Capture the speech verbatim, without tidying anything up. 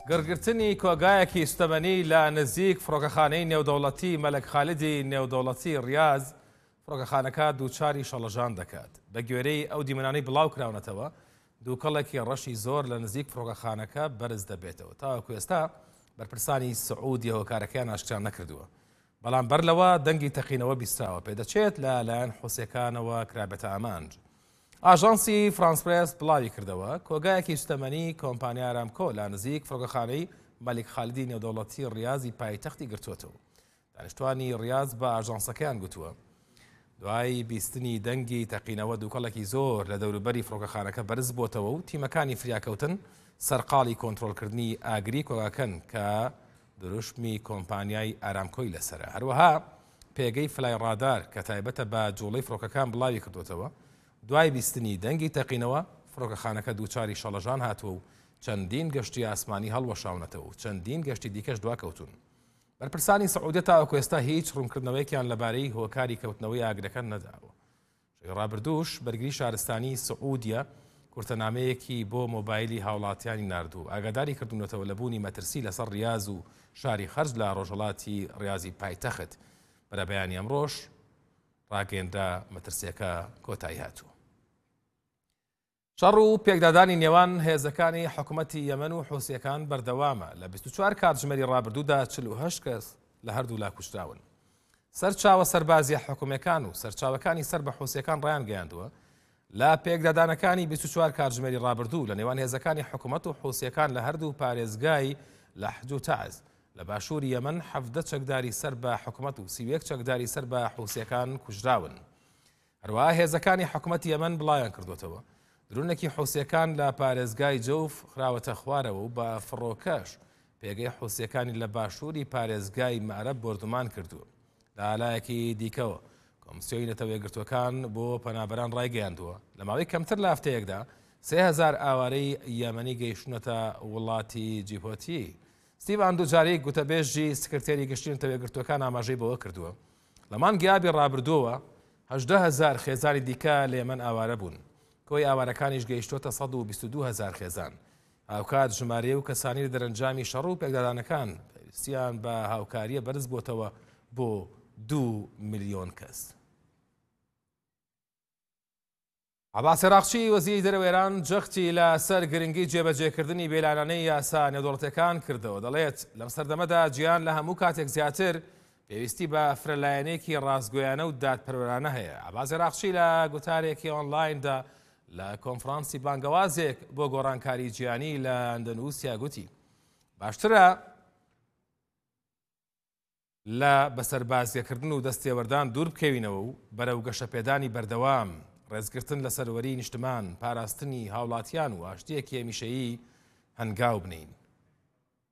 گڕگرتنی کۆگایەکی سوتەمەنی لە نزیک فڕۆکەخانەی نێودەوڵەتی مەلک خالیدی نێودەوڵەتی ڕیاض فڕۆکەخانەکە دووچاری شەڵەژان دەکات. بە گوێرەی ئەو دیمەنانەی بڵاو کراونەتەوە دووکەڵێکی ڕەشی زۆر لە نزیک فڕۆکەخانەکە بەرز دەبێتەوە. تاوەکو ئێستا بەرپرسانی سعودی هۆکارەکەیان ئاشکرا نەکردووە. بەڵام بەر لەوە دەنگی تەقینەوە بیستراوە پێدەچێت لە لایەن حوسێکانەوە کرابێتە ئامانج. ئاژانسی فرانس پرێس بڵاوی کردەوە کۆگایەکی سوتەمەنی کۆمپانیا ئارامکۆ لە نزیک فڕۆکەخانەی مەلک خالیدی نێودەوڵەتی ڕیاضی پایتەختی گرتووەتەوە. دانیشتوانی ڕیاض بە ئاژانسەکەیان گوتووە دوای بیستنی دەنگی تەقینەوە دووکەڵێکی زۆر لە دەوروبەری فڕۆکەخانەکە بەرز بۆتەوە و تیمەکانی فریاکەوتن سەرقاڵی کۆنتڕۆلکردنی ئاگری کۆگاکەن کە دروشمی کۆمپانیای ئارامکۆی لەسرە. هەروەها پێگەی فلای ڕادار کە تایبەتە بە جوڵەی فڕۆکەکان بڵاوی کردوتەوە دوای بیستنی دەنگی تەقینەوە فڕۆکەخانەکە دووچاری شەڵەژان هاتووە و چەندین گەشتی ئاسمانی هەڵوەشاونەتەوە و چەندین گەشتی دیکەش دواکەوتون. بەرپرسانی سعودی تاوەکو ئێستا هیچ ڕوونکردنەوەیەکیان لەبارەی هۆکاری کەوتنەوەی ئاگرەکە نەداوە. ڕابردووش بەرگری شارستانی سعودیە کورتەنامەیەکی بۆ مۆبایلی هاوڵاتیانی ناردوو ئاگاداری کردوونەتەوە لە بوونی مەترسی لەسەر ڕیاض و شاری خەرج لە ڕۆژهەڵاتی ڕیاضی پایتەخت. بەرە بەیانی ئەمڕۆژ ڕاگەیەنرا مەترسیەکە کۆتایی هاتووە. شەڕ و پێکدادانی نێوان هێزەکانی حکوومەتی یەمەن و حوسیەکان بەردەوامە. لە بیست و چوار کاتژمێری ڕابردوودا چل و هەشت کەس لە هەردوو لا کوشراون. سەرچاوە سەربازیە حکوومەکان و سەرچاوەکانی سەر بە حوسیەکان ڕیان گەیاندووە لە پێکدادانەکانی بیست و چوار کاتژمێری ڕابردوو لە نێوان هێزەکانی حکوومەت و حوسیەکان لە هەردوو پارێزگای لە حج و تەعز لە باشووری یەمەن حەفدە چەکداری سەر بە حکوومەت و سی و یەک چەکداری سەر بە حوسیەکان کوژراون. هەروەها هێزەکانی حکوومەتی یەمەن بڵاویان کردوتەوە درونێکی حوسیەکان لە پارێزگای جەوف خراوەتە خوارەوە و بە فڕۆکەش پێگەی حوسیەکانی لە باشووری پارێزگای مەعرەب بردومان کردووە. لە ئالایەکی دیکەوە کۆمسیۆی نەتەوەیەگرتوەکان بۆ پەنابەران ڕایگەیاندووە لە ماوەی کەمتر لە هەفتەیەکدا سێ هەزار ئاوارەی یەمەنی گەیشتونەتە وڵاتی جیبۆتی. ستیڤان دووجارەی گوتەبێژی سکرتێری گشتی نەتەوەیەگرتوەکان ئاماژەی بەوە کردووە لە مانگی ئابی ڕابردووە هەژدە هەزار خێزانی دیکە لە یەمەن ئاوارە بوون. کۆی ئاوارەکانیش گەیشتۆتە سەد و بیست و دوو هەزار خێزان. هاوکات ژمارە و کەسانی لە دەرەنجامی شەڕ و پێکدادانەکان پێویستیان بە هاوکاریە بەرز بۆتەوە بۆ دوو ملیۆن کەس. عەباس عێراقچی وەزیری دەرەوەی ئێران جەختی لە سەر گرنگی جێبەجێکردنی بێلانانەی یاسا نێودەوڵەتیەکان کردەوە. دەڵێت لەم سەردەمەدا گیان لە هەموو کاتێک زیاتر پێویستی بە فرەلایەنێکی ڕاستگۆیانە و دادپەروەرانە هەیە. عەباس عێراقچی لە گوتارێکی ئۆنلایندا لە کۆنفرانسی بانگەوازێک بۆ گۆڕانکاری جیهانی لە ئەندەنووسیا گوتی باشترە لە بەسەربازیەکردن و دەستێوەردان دوور بکەوینەوە و بەرەو گەشەپێدانی بەردەوام ڕێزگرتن لە سەروەری نیشتمان پاراستنی هاوڵاتیان و ئاشتیەکی هەمیشەیی هەنگاو بنین.